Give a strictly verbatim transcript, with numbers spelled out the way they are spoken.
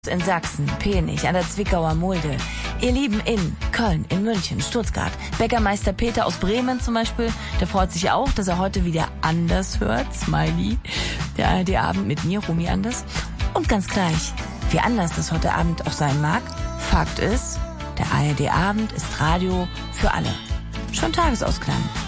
in Sachsen, Penich, an der Zwickauer Mulde. Ihr Lieben in Köln, in München, Stuttgart. Bäckermeister Peter aus Bremen zum Beispiel, der freut sich auch, dass er heute wieder anders hört. Smiley. Der A R D-Abend mit mir, Romy Anders. Und ganz gleich, wie anders das heute Abend auch sein mag, Fakt ist, der A R D-Abend ist Radio für alle. Schon Tagesausklang.